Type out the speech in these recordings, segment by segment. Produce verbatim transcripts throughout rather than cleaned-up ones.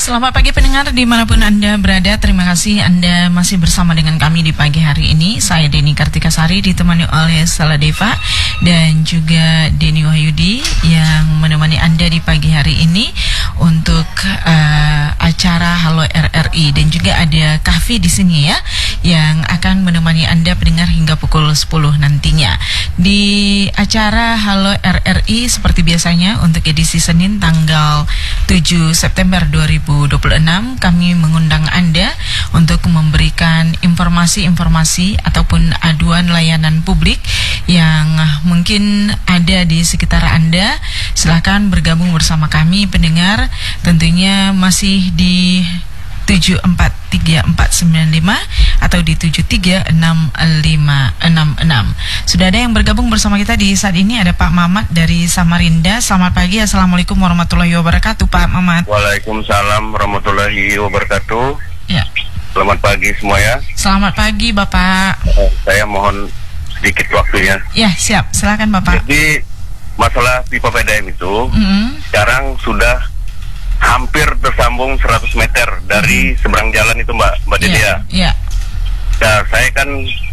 Selamat pagi pendengar dimanapun Anda berada. Terima kasih Anda masih bersama dengan kami di pagi hari ini. Saya Deni Kartikasari ditemani oleh Saladeva dan juga Deni Wahyudi yang menemani Anda di pagi hari ini untuk uh, acara Halo R R I, dan juga ada Kahfi di sini ya yang akan menemani Anda pendengar hingga pukul sepuluh nantinya. Di acara Halo R R I seperti biasanya untuk edisi Senin tanggal tujuh September dua ribu dua puluh enam kami mengundang Anda untuk memberikan informasi-informasi ataupun aduan layanan publik yang mungkin ada di sekitar Anda. Silakan bergabung bersama kami pendengar, tentunya masih di tujuh empat tiga empat sembilan lima atau di tujuh tiga enam lima enam enam. Sudah ada yang bergabung bersama kita di saat ini, ada Pak Mamat dari Samarinda. Selamat pagi, Assalamualaikum warahmatullahi wabarakatuh Pak Mamat. Waalaikumsalam warahmatullahi wabarakatuh. Ya. Selamat pagi semua ya. Selamat pagi Bapak. eh, Saya mohon sedikit waktunya. Ya siap, silakan Bapak. Jadi masalah pipa P D M itu Mm-hmm. sekarang sudah hampir tersambung seratus meter dari mm-hmm. seberang jalan itu Mbak Mbak Delia. Ya, ya. Nah saya kan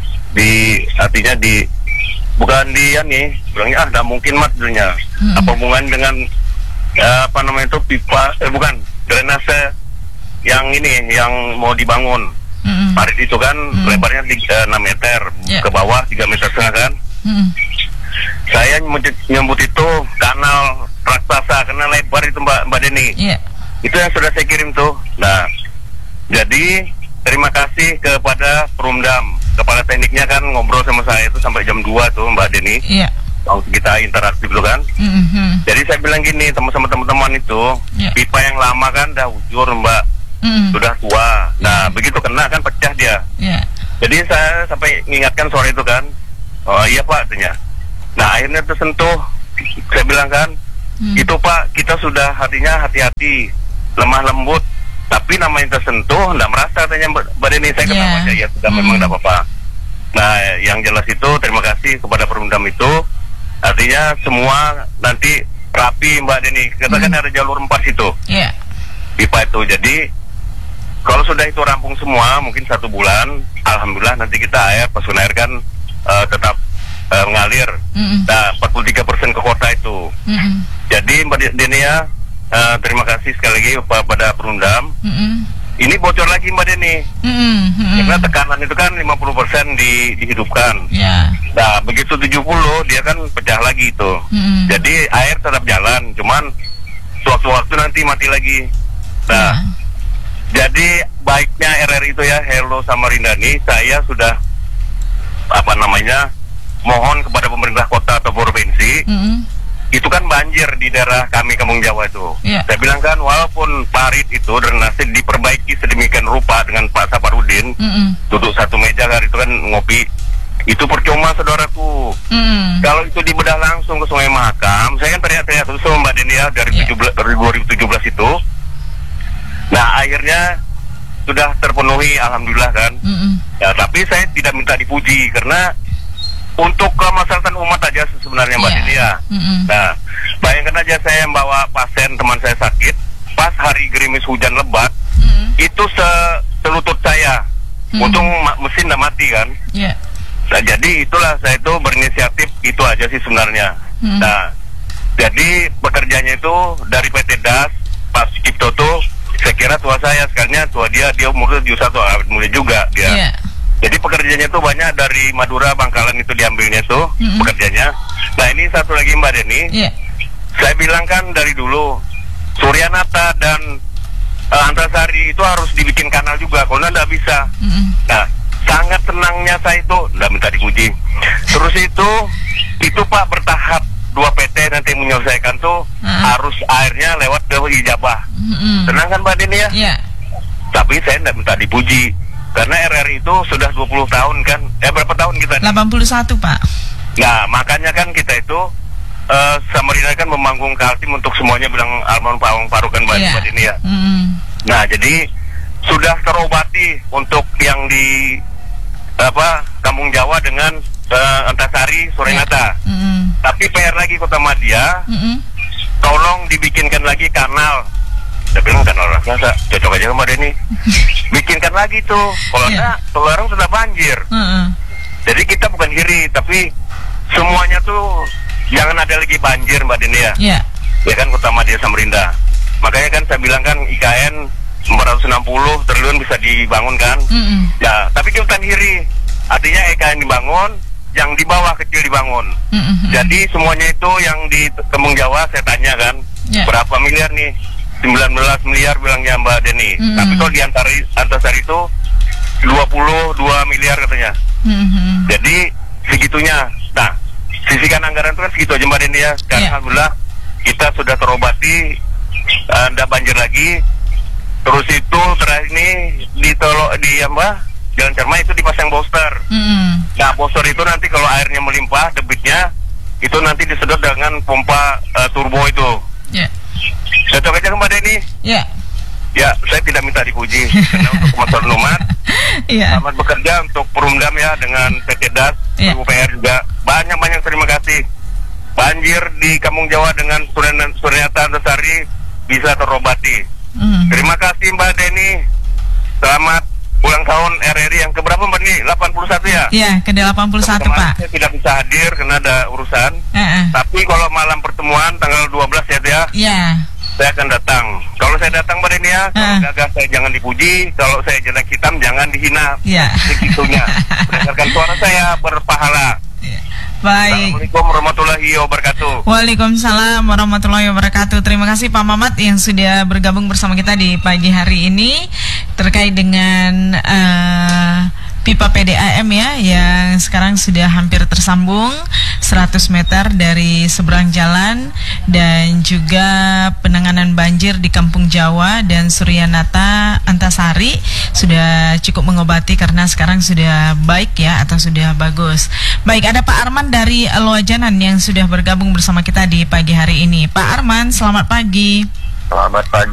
di artinya di bukan di ya nih bilangnya ah tidak mungkin mat dulunya mm-hmm. apa hubungan dengan ya, apa namanya itu pipa eh bukan drainase yang ini yang mau dibangun. Mm-hmm. Parit itu kan mm-hmm. lebarnya tiga, enam meter yeah. ke bawah tiga meter setengah kan. Mm-hmm. Saya nyebut, nyebut itu kanal raksasa karena lebar itu Mbak Mbak Deni. Yeah. Itu yang sudah saya kirim tuh. Nah, jadi terima kasih kepada Perumdam. Kepala tekniknya kan ngobrol sama saya itu sampai jam dua tuh Mbak Deni. Iya. Yeah. Kita interaktif dulu kan. Mm-hmm. Jadi saya bilang gini sama teman-teman itu, yeah. pipa yang lama kan dah ujur Mbak. Mm-hmm. Sudah tua. Nah, mm-hmm. begitu kena kan pecah dia. Yeah. Jadi saya sampai mengingatkan sore itu kan. Oh iya Pak, katanya. Nah, akhirnya tersentuh. Saya bilang kan, Hmm. itu Pak, kita sudah hatinya hati-hati, lemah lembut, tapi namanya tersentuh, tidak merasa katanya Mbak Deni. Saya ketawa aja, ya sudah hmm. memang tidak apa-apa. Nah, yang jelas itu terima kasih kepada Perumdam itu, artinya semua nanti rapi Mbak Deni. Katakan hmm. ada jalur empat itu, yeah. pipa itu. Jadi kalau sudah itu rampung semua, mungkin satu bulan, alhamdulillah nanti kita air, pasukan air kan uh, tetap uh, mengalir. Mm-hmm. Nah, empat puluh tiga persen ke kota itu. Mm-hmm. Jadi Mbak Denia, uh, terima kasih sekali lagi kepada Perumdam. Mm-hmm. Ini bocor lagi Mbak Deni. Mm-hmm. Karena tekanan itu kan lima puluh persen di, dihidupkan. Yeah. Nah, begitu tujuh puluh dia kan pecah lagi itu. Mm-hmm. Jadi air tetap jalan, cuman suatu-waktu nanti mati lagi. Nah, yeah. jadi baiknya R R I itu ya, Hello Samarinda ini, saya sudah apa namanya mohon kepada pemerintah kota atau provinsi. Mm-hmm. Itu kan banjir di daerah kami Kampung Jawa itu. Yeah. Saya bilang kan walaupun parit itu drainase diperbaiki sedemikian rupa dengan Pak Saparudin, mm-hmm. duduk satu meja kan itu kan ngopi, itu percuma saudaraku. Mm. Kalau itu dibedah langsung ke Sungai Mahakam, saya kan teriak-teriak terus sama Mbak Denia dari, yeah. tujuh belas, dari dua ribu tujuh belas itu. Nah akhirnya sudah terpenuhi alhamdulillah kan. Mm-hmm. Ya, tapi saya tidak minta dipuji karena untuk kemaslahatan umat aja sebenarnya Mbak Denia. Yeah. Mm-hmm. Nah, bayangkan aja saya bawa pasien teman saya sakit, pas hari gerimis hujan lebat, mm-hmm. itu se selutut saya. Mm-hmm. Untung mesin udah mati kan. Yeah. Nah, jadi itulah saya itu berinisiatif itu aja sih sebenarnya. Mm-hmm. Nah, jadi pekerjaannya itu dari P T D A S, Pak Sucipto tuh, saya kira tua saya, sekarangnya tua dia, dia umurnya tujuh puluh satu, mulia juga dia. Yeah. Jadi pekerjaannya itu banyak dari Madura, Bangkalan itu diambilnya tuh mm-hmm. pekerjaannya. Nah ini satu lagi Mbak Deni, yeah. saya bilang kan dari dulu Suryanata dan uh, Antasari itu harus dibikin kanal juga, kalau nggak bisa. Mm-hmm. Nah sangat senangnya saya itu, nggak minta dipuji. Terus itu, itu Pak bertahap dua P T nanti menyelesaikan tuh mm-hmm. arus airnya lewat ke Ijabah. Mm-hmm. Tenang kan Mbak Deni ya? Yeah. Tapi saya nggak minta dipuji. Karena R R I itu sudah dua puluh tahun kan. Eh berapa tahun kita? delapan puluh satu Pak. Nah makanya kan kita itu uh, Samarinda kan memanggung Kaltim untuk semuanya bilang almarhum Pak Awang Faruk kan Mbak yeah. ini ya. Mm. Nah jadi sudah terobati untuk yang di apa Kampung Jawa dengan uh, Antasari, Suryanata. Yeah. Mm. Tapi P R lagi Kota Madia, mm-hmm. tolong dibikinkan lagi kanal Tapi kan kan orang rasa cocok aja sama Denny. Bikinkan lagi tuh. Kalau Yeah. enggak, Tulaarung sudah banjir. Uh-uh. Jadi kita bukan iri, tapi semuanya tuh jangan ada lagi banjir Mbak Denny ya. Ya. Ya kan, utama dia Samarinda. Makanya kan saya bilang kan I K N empat ratus enam puluh triliun bisa dibangun kan. Mm-mm. Ya, tapi kita bukan iri. Artinya I K N dibangun, yang di bawah kecil dibangun. Mm-mm. Jadi semuanya itu yang di Kampung Jawa saya tanya kan, Ya. berapa miliar nih? sembilan belas miliar bilangnya Mbak Denny. Mm-mm. Tapi kalau di antara Antasari itu dua puluh dua miliar katanya. Mm-mm. Jadi segitunya. Nah, sisikan anggaran itu kan segitu aja Mbak Denny ya. Sekarang Ya. alhamdulillah kita sudah terobati, Anda banjir lagi. Terus itu terakhir ini di tolo di apa? Jalan Cermai itu dipasang booster. Mm-mm. Nah, booster itu nanti kalau airnya melimpah, debitnya itu nanti disedot dengan pompa uh, turbo itu. Ya. Cocok aja Mbak Denny. Ya. Ya, saya tidak minta dipuji karena untuk Motor Numat. Ya. Selamat bekerja untuk Perumdam ya dengan P T D A S, Ya. U P R juga. Banyak-banyak terima kasih. Banjir di Kampung Jawa dengan Suryata Antasari bisa terobati. Mm. Terima kasih Mbak Denny. Selamat ulang tahun R R I yang keberapa Mbak Denny? delapan puluh satu ya? Ya, ke delapan puluh satu Kemarin Pak. saya tidak bisa hadir karena ada urusan. Uh-uh. Tapi kalau malam pertemuan tanggal dua belas ya dia, Ya. saya akan datang. Kalau saya datang Mbak Denny ya, kalau Ah. gagah saya jangan dipuji, kalau saya jelek hitam jangan dihina. Ya. Segitunya. Berdasarkan suara saya berpahala. Baik. Assalamualaikum warahmatullahi wabarakatuh. Waalaikumsalam warahmatullahi wabarakatuh. Terima kasih Pak Mamat yang sudah bergabung bersama kita di pagi hari ini terkait dengan uh, pipa P D A M ya, yang sekarang sudah hampir tersambung seratus meter dari seberang jalan, dan juga penanganan banjir di Kampung Jawa dan Suryanata Antasari sudah cukup mengobati karena sekarang sudah baik ya, atau sudah bagus. Baik, ada Pak Arman dari Loajanan yang sudah bergabung bersama kita di pagi hari ini. Pak Arman, selamat pagi. Selamat pagi.